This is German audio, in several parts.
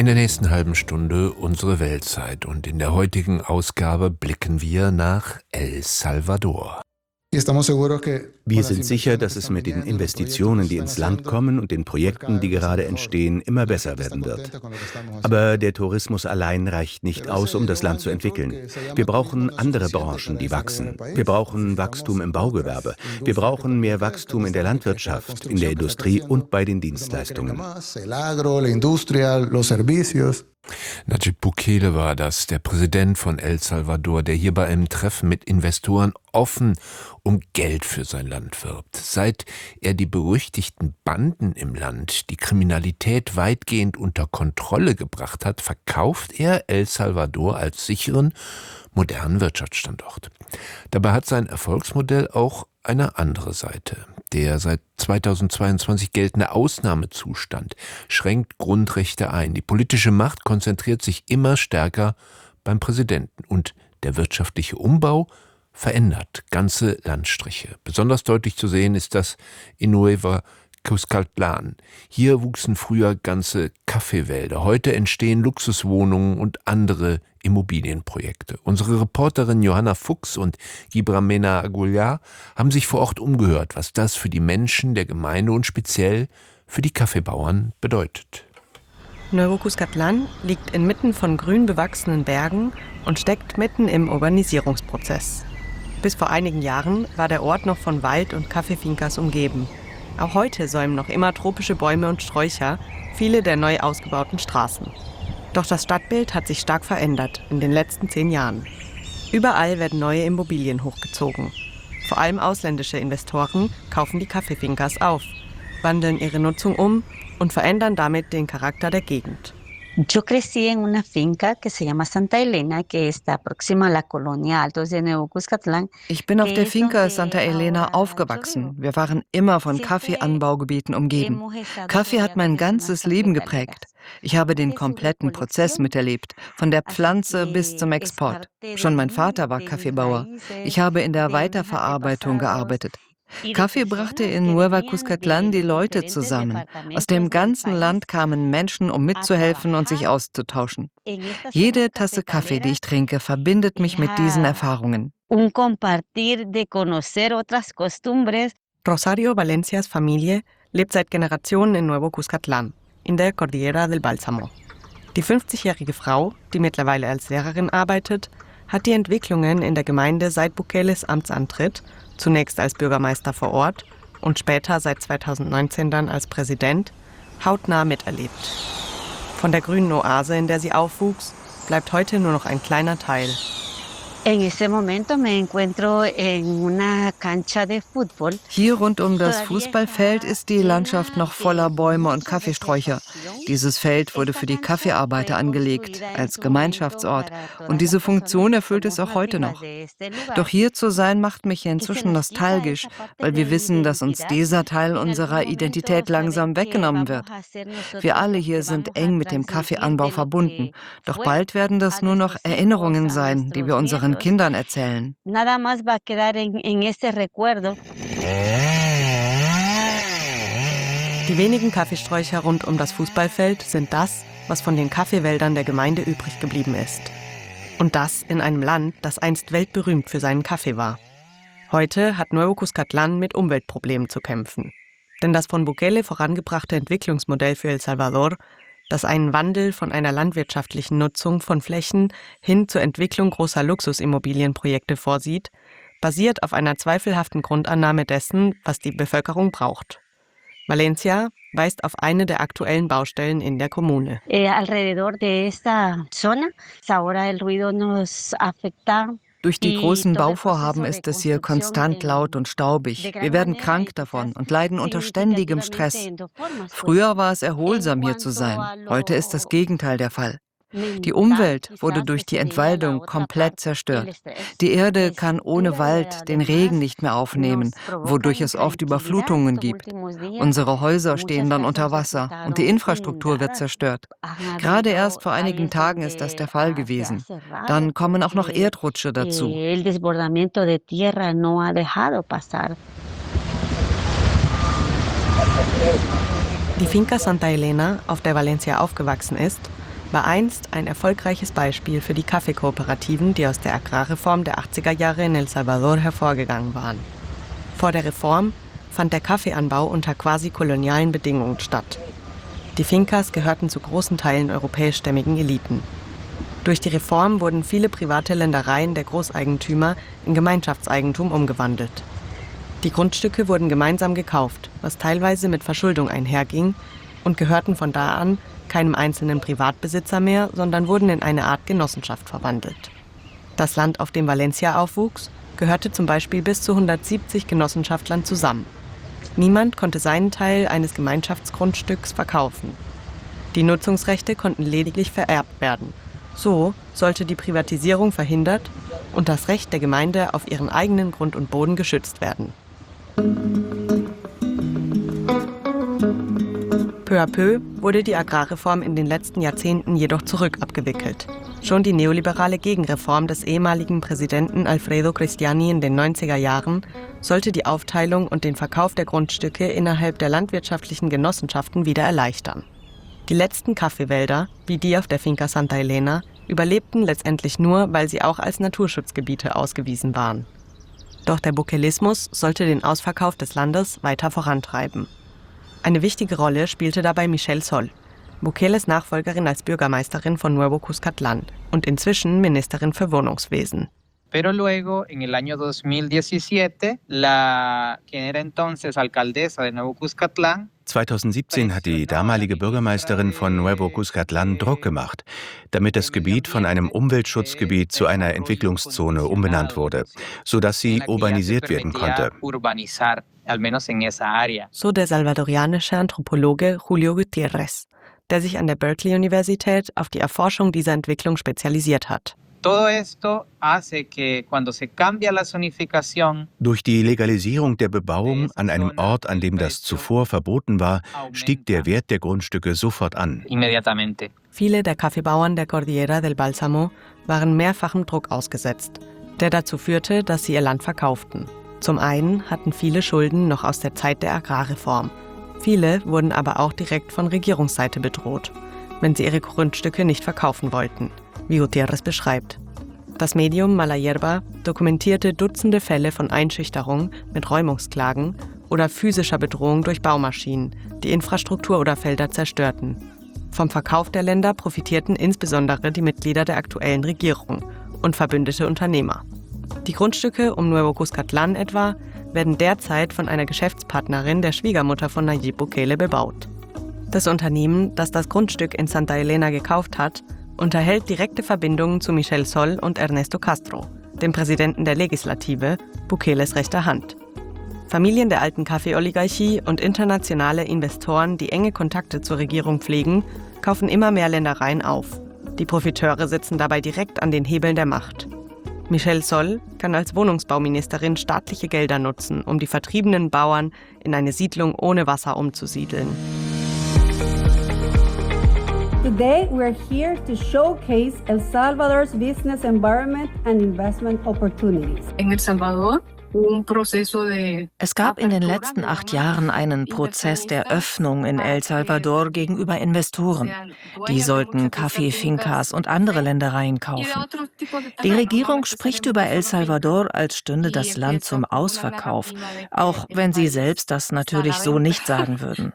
In der nächsten halben Stunde unsere Weltzeit und in der heutigen Ausgabe blicken wir nach El Salvador. Wir sind sicher, dass es mit den Investitionen, die ins Land kommen und den Projekten, die gerade entstehen, immer besser werden wird. Aber der Tourismus allein reicht nicht aus, um das Land zu entwickeln. Wir brauchen andere Branchen, die wachsen. Wir brauchen Wachstum im Baugewerbe. Wir brauchen mehr Wachstum in der Landwirtschaft, in der Industrie und bei den Dienstleistungen. Nayib Bukele war das, der Präsident von El Salvador, der hier bei einem Treffen mit Investoren offen um Geld für sein Land wirbt. Seit er die berüchtigten Banden im Land, die Kriminalität weitgehend unter Kontrolle gebracht hat, verkauft er El Salvador als sicheren, modernen Wirtschaftsstandort. Dabei hat sein Erfolgsmodell auch eine andere Seite. Der seit 2022 geltende Ausnahmezustand schränkt Grundrechte ein. Die politische Macht konzentriert sich immer stärker beim Präsidenten und der wirtschaftliche Umbau verändert ganze Landstriche. Besonders deutlich zu sehen ist das in Nueva Cuscatlán. Hier wuchsen früher ganze Kaffeewälder. Heute entstehen Luxuswohnungen und andere Immobilienprojekte. Unsere Reporterin Johanna Fuchs und Gibramena Aguilar haben sich vor Ort umgehört, was das für die Menschen der Gemeinde und speziell für die Kaffeebauern bedeutet. Nuevo Cuscatlán liegt inmitten von grün bewachsenen Bergen und steckt mitten im Urbanisierungsprozess. Bis vor einigen Jahren war der Ort noch von Wald und Kaffeefincas umgeben. Auch heute säumen noch immer tropische Bäume und Sträucher viele der neu ausgebauten Straßen. Doch das Stadtbild hat sich stark verändert in den letzten 10 Jahren. Überall werden neue Immobilien hochgezogen. Vor allem ausländische Investoren kaufen die Kaffeefincas auf, wandeln ihre Nutzung um und verändern damit den Charakter der Gegend. Yo crecí en una finca que se llama Santa Elena, que está próxima a la colonia Altos de Nuevo Cuscatlán. Ich bin auf der Finca Santa Elena aufgewachsen. Wir waren immer von Kaffeeanbaugebieten umgeben. Kaffee hat mein ganzes Leben geprägt. Ich habe den kompletten Prozess miterlebt, von der Pflanze bis zum Export. Schon mein Vater war Kaffeebauer. Ich habe in der Weiterverarbeitung gearbeitet. Kaffee brachte in Nueva Cuscatlán die Leute zusammen. Aus dem ganzen Land kamen Menschen, um mitzuhelfen und sich auszutauschen. Jede Tasse Kaffee, die ich trinke, verbindet mich mit diesen Erfahrungen. Rosario Valencias Familie lebt seit Generationen in Nuevo Cuscatlán, in der Cordillera del Bálsamo. Die 50-jährige Frau, die mittlerweile als Lehrerin arbeitet, hat die Entwicklungen in der Gemeinde seit Bukeles Amtsantritt, zunächst als Bürgermeister vor Ort und später seit 2019 dann als Präsident, hautnah miterlebt. Von der grünen Oase, in der sie aufwuchs, bleibt heute nur noch ein kleiner Teil. Hier rund um das Fußballfeld ist die Landschaft noch voller Bäume und Kaffeesträucher. Dieses Feld wurde für die Kaffeearbeiter angelegt, als Gemeinschaftsort. Und diese Funktion erfüllt es auch heute noch. Doch hier zu sein, macht mich inzwischen nostalgisch, weil wir wissen, dass uns dieser Teil unserer Identität langsam weggenommen wird. Wir alle hier sind eng mit dem Kaffeeanbau verbunden. Doch bald werden das nur noch Erinnerungen sein, die wir unseren Kindern erzählen. Die wenigen Kaffeesträucher rund um das Fußballfeld sind das, was von den Kaffeewäldern der Gemeinde übrig geblieben ist. Und das in einem Land, das einst weltberühmt für seinen Kaffee war. Heute hat Nuevo Cuscatlán mit Umweltproblemen zu kämpfen. Denn das von Bukele vorangebrachte Entwicklungsmodell für El Salvador, das einen Wandel von einer landwirtschaftlichen Nutzung von Flächen hin zur Entwicklung großer Luxusimmobilienprojekte vorsieht, basiert auf einer zweifelhaften Grundannahme dessen, was die Bevölkerung braucht. Valencia weist auf eine der aktuellen Baustellen in der Kommune. Durch die großen Bauvorhaben ist es hier konstant laut und staubig. Wir werden krank davon und leiden unter ständigem Stress. Früher war es erholsam, hier zu sein. Heute ist das Gegenteil der Fall. Die Umwelt wurde durch die Entwaldung komplett zerstört. Die Erde kann ohne Wald den Regen nicht mehr aufnehmen, wodurch es oft Überflutungen gibt. Unsere Häuser stehen dann unter Wasser und die Infrastruktur wird zerstört. Gerade erst vor einigen Tagen ist das der Fall gewesen. Dann kommen auch noch Erdrutsche dazu. Die Finca Santa Elena, auf der Valencia aufgewachsen ist, war einst ein erfolgreiches Beispiel für die Kaffeekooperativen, die aus der Agrarreform der 80er Jahre in El Salvador hervorgegangen waren. Vor der Reform fand der Kaffeeanbau unter quasi kolonialen Bedingungen statt. Die Fincas gehörten zu großen Teilen europäischstämmigen Eliten. Durch die Reform wurden viele private Ländereien der Großeigentümer in Gemeinschaftseigentum umgewandelt. Die Grundstücke wurden gemeinsam gekauft, was teilweise mit Verschuldung einherging, und gehörten von da an keinem einzelnen Privatbesitzer mehr, sondern wurden in eine Art Genossenschaft verwandelt. Das Land, auf dem Valencia aufwuchs, gehörte zum Beispiel bis zu 170 Genossenschaftlern zusammen. Niemand konnte seinen Teil eines Gemeinschaftsgrundstücks verkaufen. Die Nutzungsrechte konnten lediglich vererbt werden. So sollte die Privatisierung verhindert und das Recht der Gemeinde auf ihren eigenen Grund und Boden geschützt werden. Peu à peu wurde die Agrarreform in den letzten Jahrzehnten jedoch zurückabgewickelt. Schon die neoliberale Gegenreform des ehemaligen Präsidenten Alfredo Cristiani in den 90er Jahren sollte die Aufteilung und den Verkauf der Grundstücke innerhalb der landwirtschaftlichen Genossenschaften wieder erleichtern. Die letzten Kaffeewälder, wie die auf der Finca Santa Elena, überlebten letztendlich nur, weil sie auch als Naturschutzgebiete ausgewiesen waren. Doch der Bukelismus sollte den Ausverkauf des Landes weiter vorantreiben. Eine wichtige Rolle spielte dabei Michelle Sol, Bukeles Nachfolgerin als Bürgermeisterin von Nuevo Cuscatlán und inzwischen Ministerin für Wohnungswesen. Pero luego, en el año 2017, quien era entonces alcaldesa de Nuevo Cuscatlán. 2017 hat die damalige Bürgermeisterin von Nuevo Cuscatlán Druck gemacht, damit das Gebiet von einem Umweltschutzgebiet zu einer Entwicklungszone umbenannt wurde, sodass sie urbanisiert werden konnte. So der salvadorianische Anthropologe Julio Gutiérrez, der sich an der Berkeley-Universität auf die Erforschung dieser Entwicklung spezialisiert hat. Durch die Legalisierung der Bebauung an einem Ort, an dem das zuvor verboten war, stieg der Wert der Grundstücke sofort an. Viele der Kaffeebauern der Cordillera del Bálsamo waren mehrfachem Druck ausgesetzt, der dazu führte, dass sie ihr Land verkauften. Zum einen hatten viele Schulden noch aus der Zeit der Agrarreform. Viele wurden aber auch direkt von Regierungsseite bedroht, wenn sie ihre Grundstücke nicht verkaufen wollten, wie Gutiérrez beschreibt. Das Medium Mala Hierba dokumentierte Dutzende Fälle von Einschüchterung mit Räumungsklagen oder physischer Bedrohung durch Baumaschinen, die Infrastruktur oder Felder zerstörten. Vom Verkauf der Länder profitierten insbesondere die Mitglieder der aktuellen Regierung und verbündete Unternehmer. Die Grundstücke um Nuevo Cuscatlán etwa werden derzeit von einer Geschäftspartnerin der Schwiegermutter von Nayib Bukele bebaut. Das Unternehmen, das das Grundstück in Santa Elena gekauft hat, unterhält direkte Verbindungen zu Michelle Sol und Ernesto Castro, dem Präsidenten der Legislative, Bukeles rechter Hand. Familien der alten Kaffeeoligarchie und internationale Investoren, die enge Kontakte zur Regierung pflegen, kaufen immer mehr Ländereien auf. Die Profiteure sitzen dabei direkt an den Hebeln der Macht. Michelle Sol kann als Wohnungsbauministerin staatliche Gelder nutzen, um die vertriebenen Bauern in eine Siedlung ohne Wasser umzusiedeln. Today we are here to showcase El Salvador's business environment and investment opportunities. En El Salvador Es gab in den letzten 8 Jahren einen Prozess der Öffnung in El Salvador gegenüber Investoren. Die sollten Kaffeefincas und andere Ländereien kaufen. Die Regierung spricht über El Salvador, als stünde das Land zum Ausverkauf, auch wenn sie selbst das natürlich so nicht sagen würden.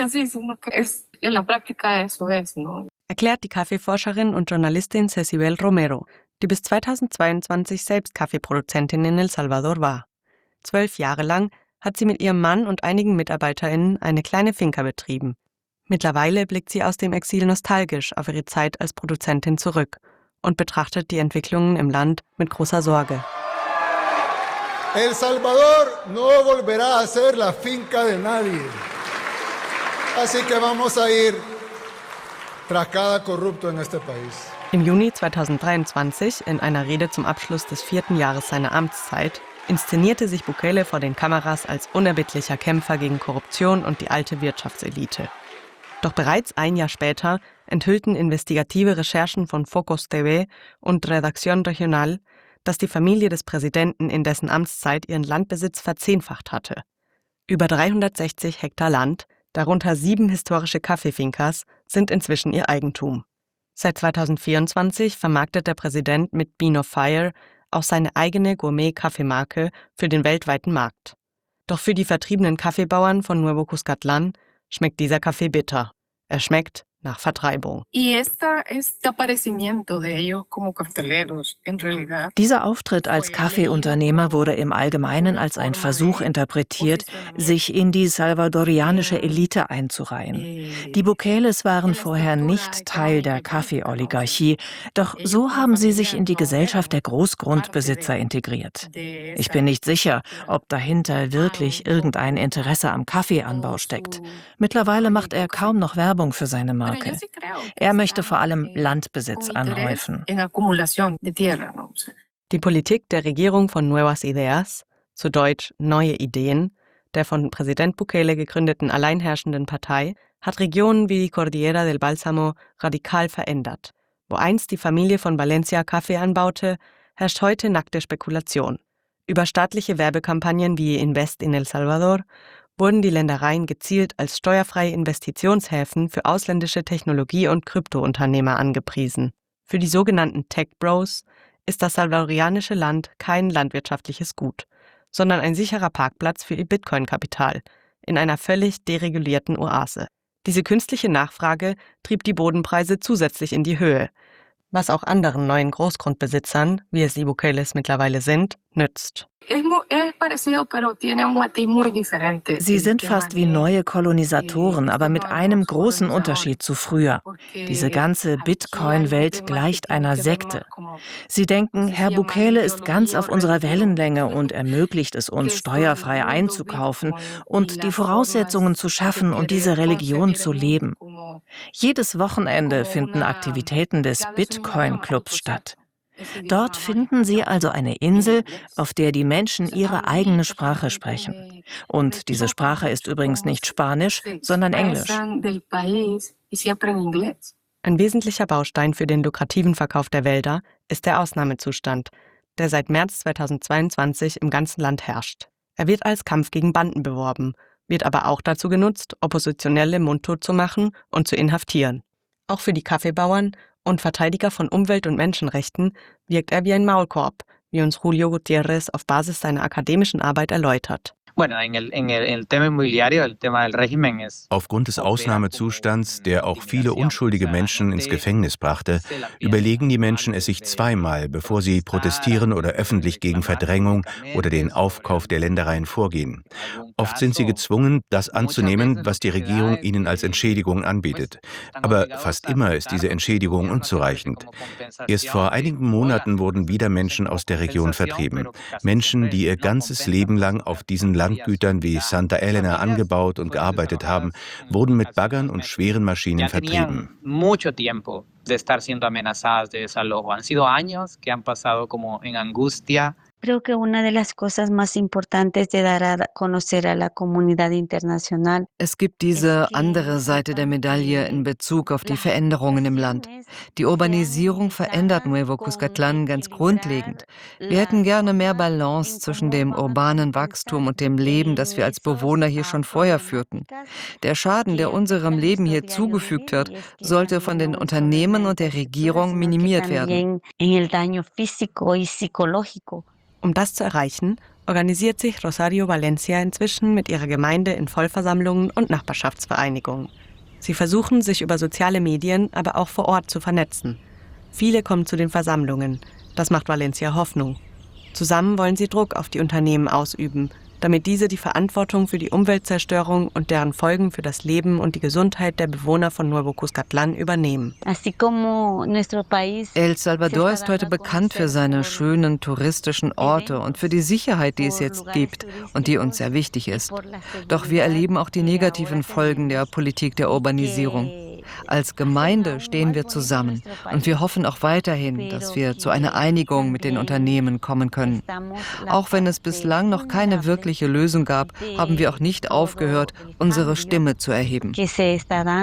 Erklärt die Kaffeeforscherin und Journalistin Cecibel Romero, die bis 2022 selbst Kaffeeproduzentin in El Salvador war. 12 Jahre lang hat sie mit ihrem Mann und einigen MitarbeiterInnen eine kleine Finca betrieben. Mittlerweile blickt sie aus dem Exil nostalgisch auf ihre Zeit als Produzentin zurück und betrachtet die Entwicklungen im Land mit großer Sorge. El Salvador no volverá a ser la finca de nadie. Así que vamos a ir tras cada corrupto en este país. Im Juni 2023, in einer Rede zum Abschluss des 4. Jahres seiner Amtszeit, inszenierte sich Bukele vor den Kameras als unerbittlicher Kämpfer gegen Korruption und die alte Wirtschaftselite. Doch bereits ein Jahr später enthüllten investigative Recherchen von Focus TV und Redacción Regional, dass die Familie des Präsidenten in dessen Amtszeit ihren Landbesitz verzehnfacht hatte. Über 360 Hektar Land, darunter 7 historische Kaffeefincas, sind inzwischen ihr Eigentum. Seit 2024 vermarktet der Präsident mit Bean of Fire auch seine eigene Gourmet-Kaffeemarke für den weltweiten Markt. Doch für die vertriebenen Kaffeebauern von Nuevo Cuscatlán schmeckt dieser Kaffee bitter. Er schmeckt nach Vertreibung. Dieser Auftritt als Kaffeeunternehmer wurde im Allgemeinen als ein Versuch interpretiert, sich in die salvadorianische Elite einzureihen. Die Bukeles waren vorher nicht Teil der Kaffeeoligarchie, doch so haben sie sich in die Gesellschaft der Großgrundbesitzer integriert. Ich bin nicht sicher, ob dahinter wirklich irgendein Interesse am Kaffeeanbau steckt. Mittlerweile macht er kaum noch Werbung für seine Marke. Er möchte vor allem Landbesitz anhäufen. Die Politik der Regierung von Nuevas Ideas, zu Deutsch Neue Ideen, der von Präsident Bukele gegründeten alleinherrschenden Partei, hat Regionen wie die Cordillera del Bálsamo radikal verändert. Wo einst die Familie von Valencia Kaffee anbaute, herrscht heute nackte Spekulation. Über staatliche Werbekampagnen wie Invest in El Salvador wurden die Ländereien gezielt als steuerfreie Investitionshäfen für ausländische Technologie- und Kryptounternehmer angepriesen. Für die sogenannten Tech Bros ist das salvadorianische Land kein landwirtschaftliches Gut, sondern ein sicherer Parkplatz für ihr Bitcoin-Kapital in einer völlig deregulierten Oase. Diese künstliche Nachfrage trieb die Bodenpreise zusätzlich in die Höhe, was auch anderen neuen Großgrundbesitzern, wie es die Bukeles mittlerweile sind, nützt. Sie sind fast wie neue Kolonisatoren, aber mit einem großen Unterschied zu früher. Diese ganze Bitcoin-Welt gleicht einer Sekte. Sie denken, Herr Bukele ist ganz auf unserer Wellenlänge und ermöglicht es uns, steuerfrei einzukaufen und die Voraussetzungen zu schaffen, um diese Religion zu leben. Jedes Wochenende finden Aktivitäten des Bitcoin-Clubs statt. Dort finden Sie also eine Insel, auf der die Menschen ihre eigene Sprache sprechen. Und diese Sprache ist übrigens nicht Spanisch, sondern Englisch. Ein wesentlicher Baustein für den lukrativen Verkauf der Wälder ist der Ausnahmezustand, der seit März 2022 im ganzen Land herrscht. Er wird als Kampf gegen Banden beworben, wird aber auch dazu genutzt, Oppositionelle mundtot zu machen und zu inhaftieren. Auch für die Kaffeebauern und Verteidiger von Umwelt- und Menschenrechten wirkt er wie ein Maulkorb, wie uns Julio Gutiérrez auf Basis seiner akademischen Arbeit erläutert. Aufgrund des Ausnahmezustands, der auch viele unschuldige Menschen ins Gefängnis brachte, überlegen die Menschen es sich zweimal, bevor sie protestieren oder öffentlich gegen Verdrängung oder den Aufkauf der Ländereien vorgehen. Oft sind sie gezwungen, das anzunehmen, was die Regierung ihnen als Entschädigung anbietet. Aber fast immer ist diese Entschädigung unzureichend. Erst vor einigen Monaten wurden wieder Menschen aus der Region vertrieben. Menschen, die ihr ganzes Leben lang auf diesen Landgütern wie Santa Elena angebaut und gearbeitet haben, wurden mit Baggern und schweren Maschinen vertrieben. Creo que una de las cosas más importantes de dar a conocer a la comunidad internacional. Es gibt diese andere Seite der Medaille in Bezug auf die Veränderungen im Land. Die Urbanisierung verändert Nuevo Cuscatlán ganz grundlegend. Wir hätten gerne mehr Balance zwischen dem urbanen Wachstum und dem Leben, das wir als Bewohner hier schon vorher führten. Der Schaden, der unserem Leben hier zugefügt wird, sollte von den Unternehmen und der Regierung minimiert werden. Um das zu erreichen, organisiert sich Rosario Valencia inzwischen mit ihrer Gemeinde in Vollversammlungen und Nachbarschaftsvereinigungen. Sie versuchen, sich über soziale Medien, aber auch vor Ort zu vernetzen. Viele kommen zu den Versammlungen. Das macht Valencia Hoffnung. Zusammen wollen sie Druck auf die Unternehmen ausüben, damit diese die Verantwortung für die Umweltzerstörung und deren Folgen für das Leben und die Gesundheit der Bewohner von Nuevo Cuscatlán übernehmen. El Salvador ist heute bekannt für seine schönen touristischen Orte und für die Sicherheit, die es jetzt gibt und die uns sehr wichtig ist. Doch wir erleben auch die negativen Folgen der Politik der Urbanisierung. Als Gemeinde stehen wir zusammen und wir hoffen auch weiterhin, dass wir zu einer Einigung mit den Unternehmen kommen können. Auch wenn es bislang noch keine wirkliche Lösung gab, haben wir auch nicht aufgehört, unsere Stimme zu erheben. Bisher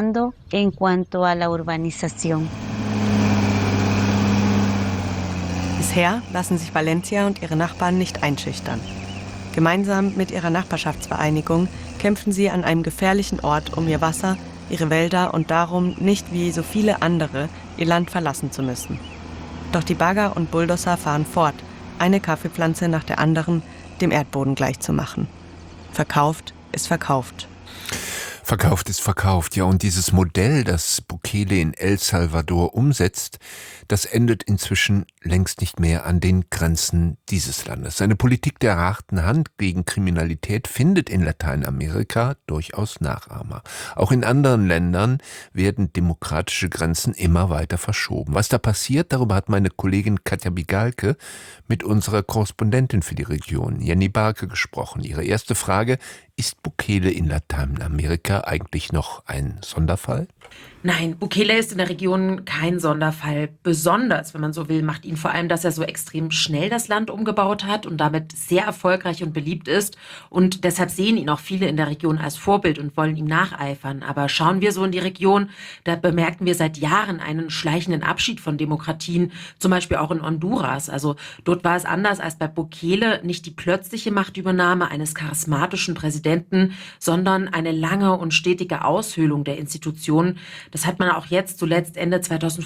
lassen sich Valencia und ihre Nachbarn nicht einschüchtern. Gemeinsam mit ihrer Nachbarschaftsvereinigung kämpfen sie an einem gefährlichen Ort um ihr Wasser, ihre Wälder und darum, nicht wie so viele andere ihr Land verlassen zu müssen. Doch die Bagger und Bulldozer fahren fort, eine Kaffeepflanze nach der anderen dem Erdboden gleichzumachen. Verkauft ist verkauft. Verkauft ist verkauft, ja, und dieses Modell, das Bukele in El Salvador umsetzt, das endet inzwischen längst nicht mehr an den Grenzen dieses Landes. Seine Politik der harten Hand gegen Kriminalität findet in Lateinamerika durchaus Nachahmer. Auch in anderen Ländern werden demokratische Grenzen immer weiter verschoben. Was da passiert, darüber hat meine Kollegin Katja Bigalke mit unserer Korrespondentin für die Region, Jenny Barke, gesprochen. Ihre erste Frage: Ist Bukele in Lateinamerika eigentlich noch ein Sonderfall? Nein, Bukele ist in der Region kein Sonderfall. Besonders, wenn man so will, macht ihn vor allem, dass er so extrem schnell das Land umgebaut hat und damit sehr erfolgreich und beliebt ist. Und deshalb sehen ihn auch viele in der Region als Vorbild und wollen ihm nacheifern. Aber schauen wir so in die Region, da bemerken wir seit Jahren einen schleichenden Abschied von Demokratien, zum Beispiel auch in Honduras. Also dort war es anders als bei Bukele, nicht die plötzliche Machtübernahme eines charismatischen Präsidenten, sondern eine lange und stetige Aushöhlung der Institutionen. Das hat man auch jetzt zuletzt Ende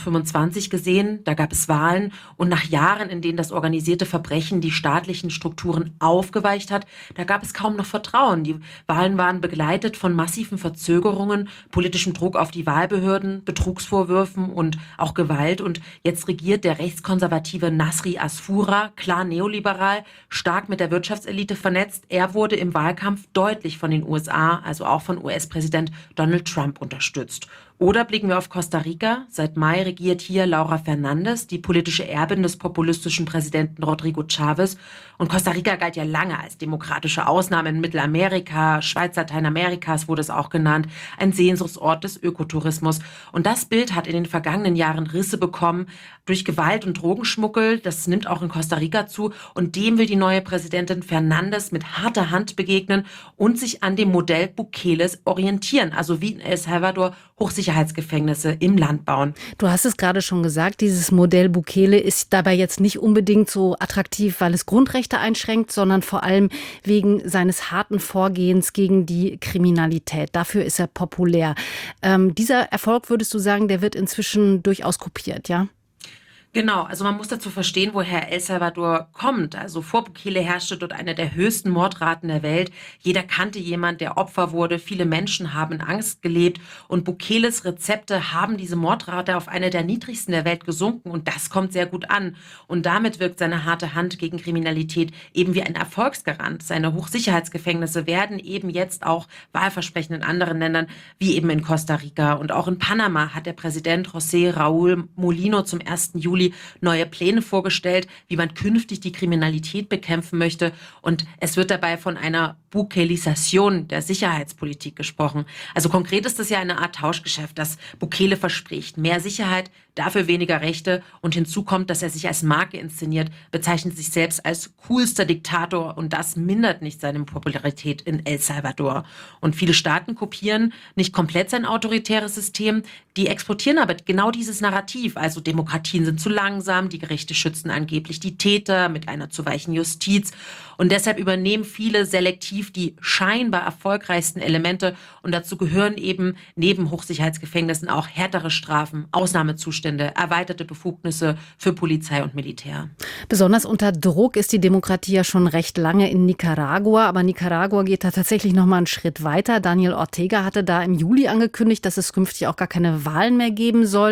2025 gesehen. Da gab es Wahlen und nach Jahren, in denen das organisierte Verbrechen die staatlichen Strukturen aufgeweicht hat, da gab es kaum noch Vertrauen. Die Wahlen waren begleitet von massiven Verzögerungen, politischem Druck auf die Wahlbehörden, Betrugsvorwürfen und auch Gewalt. Und jetzt regiert der rechtskonservative Nasri Asfura, klar neoliberal, stark mit der Wirtschaftselite vernetzt. Er wurde im Wahlkampf deutlich von den USA, also auch von US-Präsident Donald Trump, unterstützt. Oder blicken wir auf Costa Rica. Seit Mai regiert hier Laura Fernández, die politische Erbin des populistischen Präsidenten Rodrigo Chávez. Und Costa Rica galt ja lange als demokratische Ausnahme in Mittelamerika, Schweiz Lateinamerikas wurde es auch genannt, ein Sehnsuchtsort des Ökotourismus. Und das Bild hat in den vergangenen Jahren Risse bekommen durch Gewalt und Drogenschmuggel. Das nimmt auch in Costa Rica zu. Und dem will die neue Präsidentin Fernández mit harter Hand begegnen und sich an dem Modell Bukeles orientieren. Also wie in El Salvador Hochsicherheitsgefängnisse im Land bauen. Du hast es gerade schon gesagt, dieses Modell Bukele ist dabei jetzt nicht unbedingt so attraktiv, weil es Grundrechte einschränkt, sondern vor allem wegen seines harten Vorgehens gegen die Kriminalität. Dafür ist er populär. Dieser Erfolg, würdest du sagen, der wird inzwischen durchaus kopiert, ja? Genau, also man muss dazu verstehen, woher El Salvador kommt. Also vor Bukele herrschte dort eine der höchsten Mordraten der Welt. Jeder kannte jemand, der Opfer wurde. Viele Menschen haben in Angst gelebt. Und Bukeles Rezepte haben diese Mordrate auf eine der niedrigsten der Welt gesunken. Und das kommt sehr gut an. Und damit wirkt seine harte Hand gegen Kriminalität eben wie ein Erfolgsgarant. Seine Hochsicherheitsgefängnisse werden eben jetzt auch Wahlversprechen in anderen Ländern, wie eben in Costa Rica. Und auch in Panama hat der Präsident José Raúl Mulino zum 1. Juli neue Pläne vorgestellt, wie man künftig die Kriminalität bekämpfen möchte. Und es wird dabei von einer Bukelisation der Sicherheitspolitik gesprochen. Also konkret ist das ja eine Art Tauschgeschäft, das Bukele verspricht. Mehr Sicherheit, dafür weniger Rechte. Und hinzu kommt, dass er sich als Marke inszeniert, bezeichnet sich selbst als coolster Diktator. Und das mindert nicht seine Popularität in El Salvador. Und viele Staaten kopieren nicht komplett sein autoritäres System. Die exportieren aber genau dieses Narrativ. Also Demokratien sind zu langsam, die Gerichte schützen angeblich die Täter mit einer zu weichen Justiz. Und deshalb übernehmen viele selektiv die scheinbar erfolgreichsten Elemente. Und dazu gehören eben neben Hochsicherheitsgefängnissen auch härtere Strafen, Ausnahmezustände, erweiterte Befugnisse für Polizei und Militär. Besonders unter Druck ist die Demokratie ja schon recht lange in Nicaragua. Aber Nicaragua geht da tatsächlich noch mal einen Schritt weiter. Daniel Ortega hatte da im Juli angekündigt, dass es künftig auch gar keine Wahlen mehr geben soll.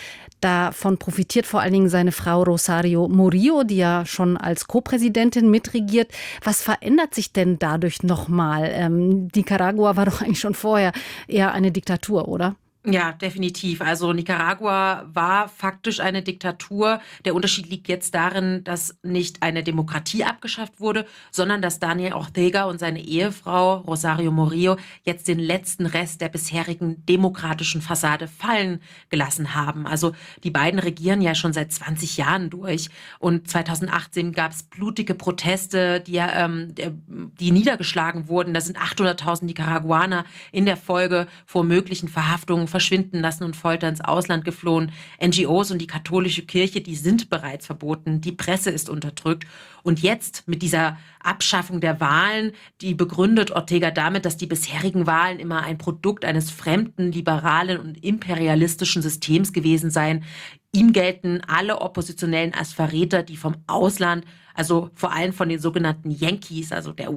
Davon profitiert vor allen Dingen seine Frau Rosario Murillo, die ja schon als Co-Präsidentin mitregiert. Was verändert sich denn dadurch nochmal? Nicaragua war doch eigentlich schon vorher eher eine Diktatur, oder? Ja, definitiv. Also Nicaragua war faktisch eine Diktatur. Der Unterschied liegt jetzt darin, dass nicht eine Demokratie abgeschafft wurde, sondern dass Daniel Ortega und seine Ehefrau Rosario Murillo jetzt den letzten Rest der bisherigen demokratischen Fassade fallen gelassen haben. Also die beiden regieren ja schon seit 20 Jahren durch. Und 2018 gab es blutige Proteste, die niedergeschlagen wurden. Da sind 800.000 Nicaraguaner in der Folge vor möglichen Verhaftungen verschwinden lassen und Folter ins Ausland geflohen. NGOs und die katholische Kirche, die sind bereits verboten. Die Presse ist unterdrückt. Und jetzt mit dieser Abschaffung der Wahlen, die begründet Ortega damit, dass die bisherigen Wahlen immer ein Produkt eines fremden, liberalen und imperialistischen Systems gewesen seien. Ihm gelten alle Oppositionellen als Verräter, die vom Ausland, also vor allem von den sogenannten Yankees, also den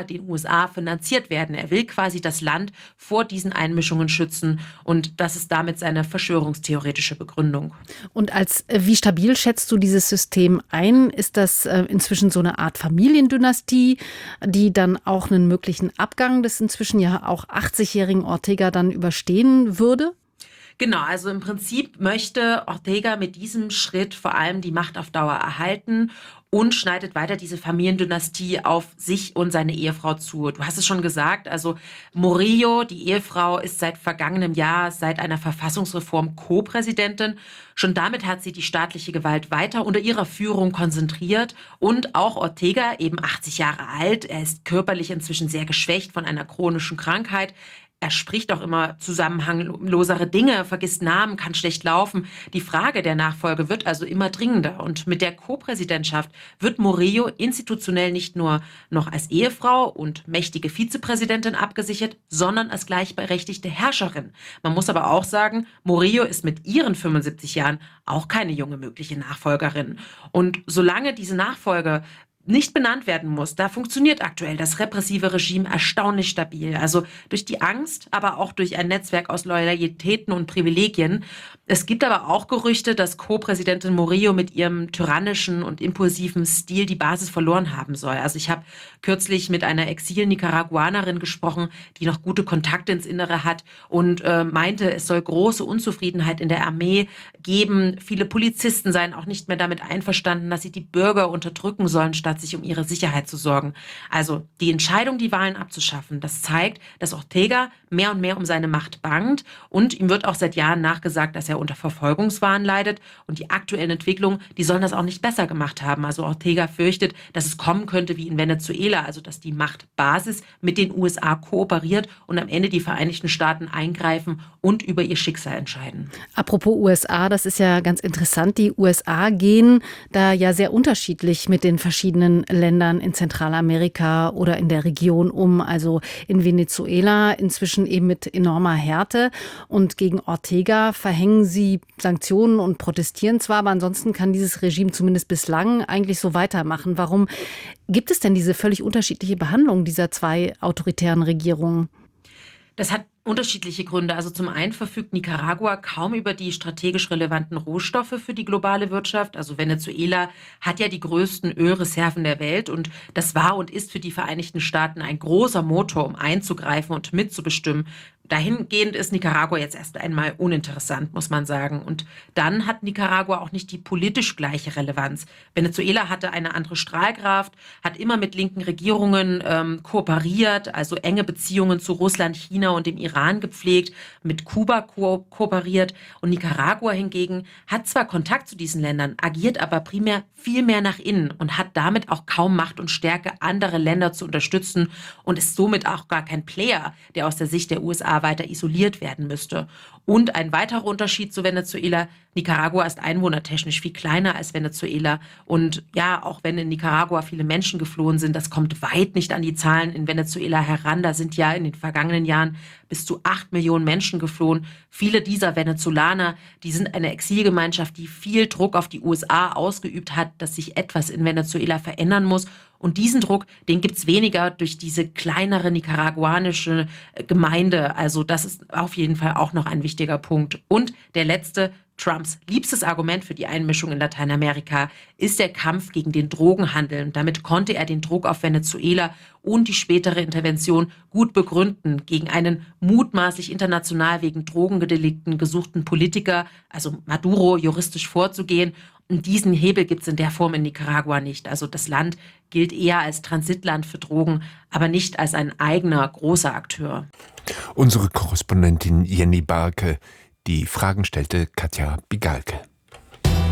USA finanziert werden. Er will quasi das Land vor diesen Einmischungen schützen und das ist damit seine verschwörungstheoretische Begründung. Und wie stabil schätzt du dieses System ein? Ist das inzwischen so eine Art Familiendynastie, die dann auch einen möglichen Abgang des inzwischen ja auch 80-jährigen Ortega dann überstehen würde? Genau, also im Prinzip möchte Ortega mit diesem Schritt vor allem die Macht auf Dauer erhalten und schneidet weiter diese Familiendynastie auf sich und seine Ehefrau zu. Du hast es schon gesagt, also Murillo, die Ehefrau, ist seit vergangenem Jahr, seit einer Verfassungsreform Co-Präsidentin. Schon damit hat sie die staatliche Gewalt weiter unter ihrer Führung konzentriert. Und auch Ortega, eben 80 Jahre alt, er ist körperlich inzwischen sehr geschwächt von einer chronischen Krankheit. Er spricht auch immer zusammenhanglosere Dinge, vergisst Namen, kann schlecht laufen. Die Frage der Nachfolge wird also immer dringender. Und mit der Co-Präsidentschaft wird Murillo institutionell nicht nur noch als Ehefrau und mächtige Vizepräsidentin abgesichert, sondern als gleichberechtigte Herrscherin. Man muss aber auch sagen, Murillo ist mit ihren 75 Jahren auch keine junge mögliche Nachfolgerin. Und solange diese Nachfolge nicht benannt werden muss, da funktioniert aktuell das repressive Regime erstaunlich stabil. Also durch die Angst, aber auch durch ein Netzwerk aus Loyalitäten und Privilegien. Es gibt aber auch Gerüchte, dass Co-Präsidentin Murillo mit ihrem tyrannischen und impulsiven Stil die Basis verloren haben soll. Also ich habe kürzlich mit einer Exil-Nicaraguanerin gesprochen, die noch gute Kontakte ins Innere hat und meinte, es soll große Unzufriedenheit in der Armee geben. Viele Polizisten seien auch nicht mehr damit einverstanden, dass sie die Bürger unterdrücken sollen, statt sich um ihre Sicherheit zu sorgen. Also die Entscheidung, die Wahlen abzuschaffen, das zeigt, dass Ortega mehr und mehr um seine Macht bangt und ihm wird auch seit Jahren nachgesagt, dass er unter Verfolgungswahn leidet und die aktuellen Entwicklungen, die sollen das auch nicht besser gemacht haben. Also Ortega fürchtet, dass es kommen könnte wie in Venezuela, also dass die Machtbasis mit den USA kooperiert und am Ende die Vereinigten Staaten eingreifen und über ihr Schicksal entscheiden. Apropos USA, das ist ja ganz interessant. Die USA gehen da ja sehr unterschiedlich mit den verschiedenen Ländern in Zentralamerika oder in der Region um. Also in Venezuela inzwischen eben mit enormer Härte und gegen Ortega verhängen sie Sanktionen und protestieren zwar, aber ansonsten kann dieses Regime zumindest bislang eigentlich so weitermachen. Warum gibt es denn diese völlig unterschiedliche Behandlung dieser zwei autoritären Regierungen? Das hat unterschiedliche Gründe. Also zum einen verfügt Nicaragua kaum über die strategisch relevanten Rohstoffe für die globale Wirtschaft. Also Venezuela hat ja die größten Ölreserven der Welt und das war und ist für die Vereinigten Staaten ein großer Motor, um einzugreifen und mitzubestimmen. Dahingehend ist Nicaragua jetzt erst einmal uninteressant, muss man sagen. Und dann hat Nicaragua auch nicht die politisch gleiche Relevanz. Venezuela hatte eine andere Strahlkraft, hat immer mit linken Regierungen kooperiert, also enge Beziehungen zu Russland, China und dem Iran gepflegt, mit Kuba kooperiert. Und Nicaragua hingegen hat zwar Kontakt zu diesen Ländern, agiert aber primär viel mehr nach innen und hat damit auch kaum Macht und Stärke, andere Länder zu unterstützen und ist somit auch gar kein Player, der aus der Sicht der USA weiter isoliert werden müsste. Und ein weiterer Unterschied zu Venezuela, Nicaragua ist einwohnertechnisch viel kleiner als Venezuela. Und ja, auch wenn in Nicaragua viele Menschen geflohen sind, das kommt weit nicht an die Zahlen in Venezuela heran. Da sind ja in den vergangenen Jahren bis zu 8 Millionen Menschen geflohen. Viele dieser Venezolaner, die sind eine Exilgemeinschaft, die viel Druck auf die USA ausgeübt hat, dass sich etwas in Venezuela verändern muss. Und diesen Druck, den gibt's weniger durch diese kleinere nicaraguanische Gemeinde. Also das ist auf jeden Fall auch noch ein wichtiger Punkt. Und der letzte, Trumps liebstes Argument für die Einmischung in Lateinamerika ist der Kampf gegen den Drogenhandel. Und damit konnte er den Druck auf Venezuela und die spätere Intervention gut begründen gegen einen mutmaßlich international wegen Drogendelikten gesuchten Politiker, also Maduro, juristisch vorzugehen. Und diesen Hebel gibt es in der Form in Nicaragua nicht. Also das Land gilt eher als Transitland für Drogen, aber nicht als ein eigener großer Akteur. Unsere Korrespondentin Jenny Barke, die Fragen stellte Katja Bigalke.